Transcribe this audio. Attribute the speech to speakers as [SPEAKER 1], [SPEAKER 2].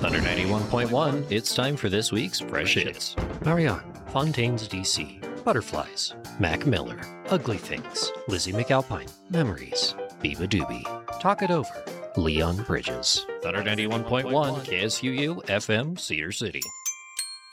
[SPEAKER 1] Thunder 91.1, it's time for this week's Fresh Hits. Marianne, Fontaines DC, Butterflies, Mac Miller, Ugly Things, Lizzie McAlpine, Memories, Biba Doobie, Talk It Over, Leon Bridges. Thunder 91.1, KSUU, FM, Cedar City.